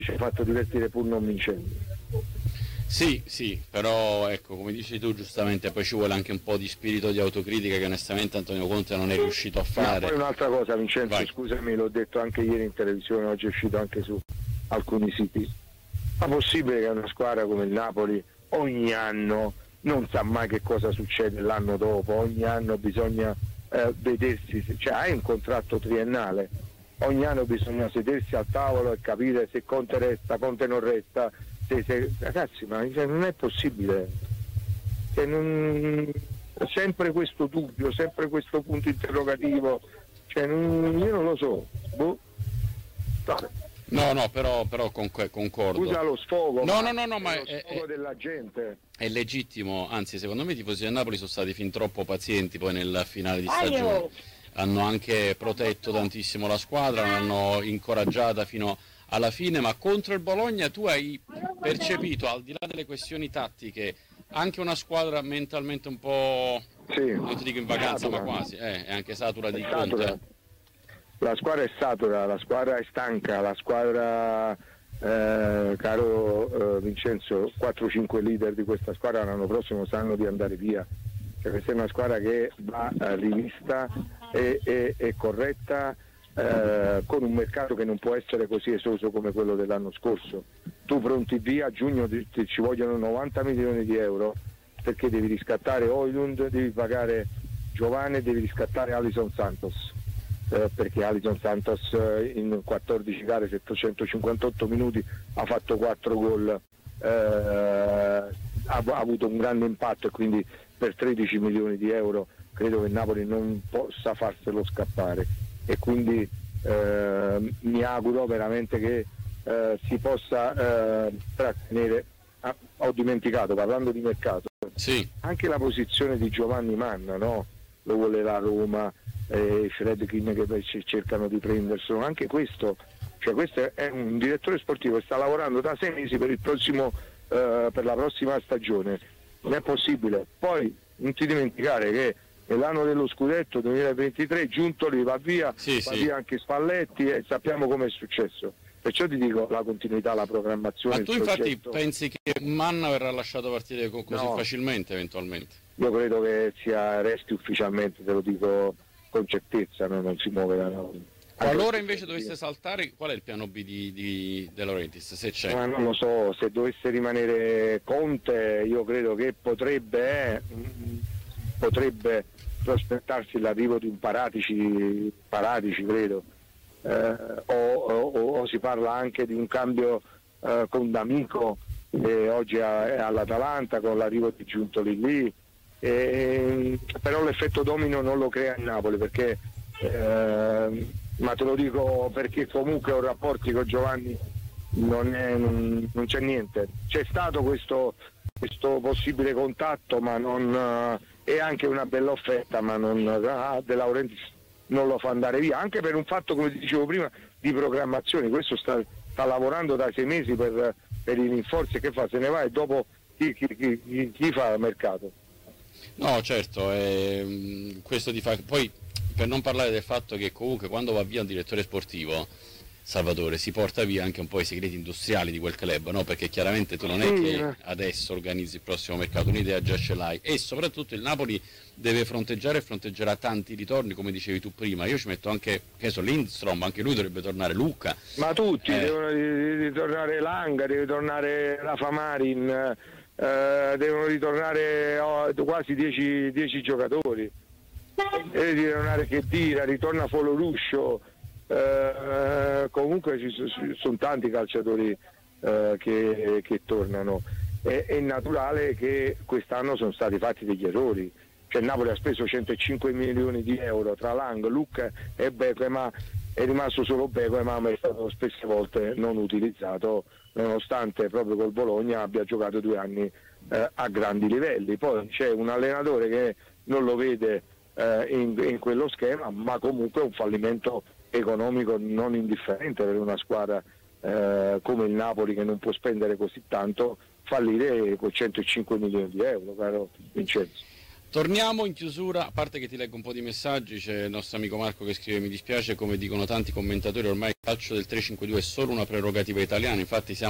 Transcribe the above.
ci ha fatto divertire pur non vincendo. Sì, però ecco, come dici tu giustamente, poi ci vuole anche un po' di spirito di autocritica che onestamente Antonio Conte non è riuscito a fare. Ma poi un'altra cosa, Vincenzo, Vai. scusami, l'ho detto anche ieri in televisione, oggi è uscito anche su alcuni siti. Ma possibile che una squadra come il Napoli ogni anno non sa mai che cosa succede l'anno dopo, ogni anno bisogna vedersi, cioè hai un contratto triennale, ogni anno bisogna sedersi al tavolo e capire se Conte resta, Conte non resta, ragazzi, ma non è possibile, sempre questo dubbio, sempre questo punto interrogativo, io non lo so. No, però concordo. Scusa lo sfogo, no, ma ma lo sfogo della gente. È legittimo, anzi secondo me i tifosi del Napoli sono stati fin troppo pazienti poi nel finale di stagione. Hanno anche protetto tantissimo la squadra, l'hanno incoraggiata fino alla fine, ma contro il Bologna tu hai percepito, al di là delle questioni tattiche, anche una squadra mentalmente un po', non ti dico in vacanza, satura. Ma quasi, è anche satura di Satura. Conte. La squadra è satura, la squadra è stanca, la squadra, caro Vincenzo, 4-5 leader di questa squadra l'anno prossimo sanno di andare via. Cioè, questa è una squadra che va rivista e corretta, con un mercato che non può essere così esoso come quello dell'anno scorso. Tu pronti via, a giugno ci vogliono 90 milioni di euro perché devi riscattare Højlund, devi pagare Giovane, devi riscattare Alisson Santos, perché Alisson Santos in 14 gare, 758 minuti ha fatto 4 gol, ha avuto un grande impatto, e quindi per 13 milioni di euro credo che Napoli non possa farselo scappare, e quindi mi auguro veramente che si possa trattenere. Ho dimenticato, parlando di mercato, sì, anche la posizione di Giovanni Manna, no? Lo vuole la Roma, Fredkin che cercano di prenderselo, anche questo, cioè questo è un direttore sportivo che sta lavorando da 6 mesi per il prossimo, per la prossima stagione. Non è possibile. Poi non ti dimenticare che nell'anno dello scudetto 2023 Giuntoli va via, via anche Spalletti, e sappiamo come è successo. Perciò ti dico, la continuità, la programmazione. Ma tu infatti pensi che Manna verrà lasciato partire così facilmente eventualmente? Io credo che resti ufficialmente, te lo dico con certezza, non si muove da noi. Qualora invece dovesse saltare, qual è il piano B di De Laurentiis, se c'è? Ma non lo so, se dovesse rimanere Conte io credo che potrebbe prospettarsi l'arrivo di un Paratici credo, o si parla anche di un cambio con D'Amico, oggi è all'Atalanta, con l'arrivo di Giuntoli lì, però l'effetto domino non lo crea in Napoli, perché ma te lo dico perché comunque ho rapporti con Giovanni, non c'è niente, c'è stato questo possibile contatto, ma non è anche una bella offerta, ma De Laurentiis non lo fa andare via, anche per un fatto, come ti dicevo prima, di programmazione. Questo sta lavorando da 6 mesi per i rinforzi, che fa? Se ne va, e dopo chi fa il mercato? No, certo, questo ti fa. Poi, per non parlare del fatto che comunque quando va via un direttore sportivo, Salvatore, si porta via anche un po' i segreti industriali di quel club, no? Perché chiaramente tu non è che adesso organizzi il prossimo mercato, un'idea già ce l'hai, e soprattutto il Napoli deve fronteggiare e fronteggerà tanti ritorni, come dicevi tu prima. Io ci metto anche, Lindstrom, anche lui dovrebbe tornare, Luca. Ma tutti, devono ritornare Langa, deve tornare Rafa Marin, devono ritornare quasi 10 giocatori, deve ritornare Khedira, ritorna Foloruscio, comunque ci sono tanti calciatori che tornano. È naturale che quest'anno sono stati fatti degli errori, cioè Napoli ha speso 105 milioni di euro tra Lang, Luca e Bequema, è rimasto solo Bequema, ma è stato spesse volte non utilizzato, nonostante proprio col Bologna abbia giocato 2 anni a grandi livelli. Poi c'è un allenatore che non lo vede in quello schema, ma comunque è un fallimento economico non indifferente per una squadra come il Napoli, che non può spendere così tanto, fallire con 105 milioni di euro, caro Vincenzo. Torniamo in chiusura, a parte che ti leggo un po' di messaggi, c'è il nostro amico Marco che scrive: mi dispiace, come dicono tanti commentatori, ormai il calcio del 3-5-2 è solo una prerogativa italiana, infatti siamo